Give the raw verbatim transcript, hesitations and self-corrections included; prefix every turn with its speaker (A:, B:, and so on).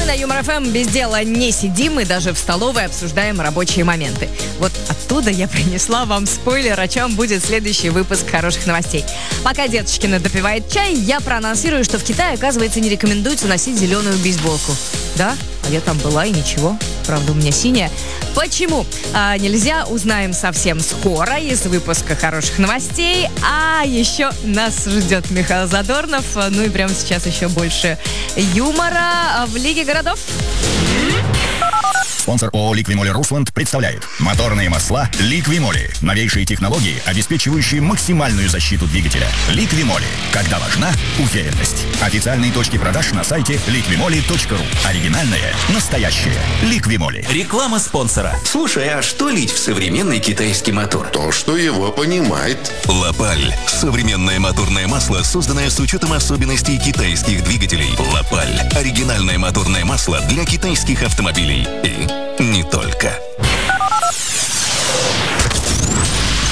A: на Юмор ФМ без дела не сидим и даже в столовой обсуждаем рабочие моменты. Вот оттуда я принесла вам спойлер, о чем будет следующий выпуск хороших новостей. Пока Деточкина допивает чай, я проанонсирую, что в Китае, оказывается, не рекомендуется носить зеленую бейсболку. Да? А я там была и ничего. Правда, у меня синяя. Почему? А, нельзя, узнаем совсем скоро из выпуска хороших новостей. А еще нас ждет Михаил Задорнов. Ну и прямо сейчас еще больше юмора в Лиге городов.
B: Спонсор ООО «Ликвимоли Русланд» представляет моторные масла «Ликвимоли». Новейшие технологии, обеспечивающие максимальную защиту двигателя. «Ликвимоли». Когда важна уверенность. Официальные точки продаж на сайте ликвимоли точка ру. Оригинальное, настоящее. «Ликвимоли».
C: Реклама спонсора.
D: Слушай, а что лить в современный китайский мотор?
E: То, что его понимает.
F: Лапаль. Современное моторное масло, созданное с учетом особенностей китайских двигателей. Лапаль. Оригинальное моторное масло для китайских автомобилей. И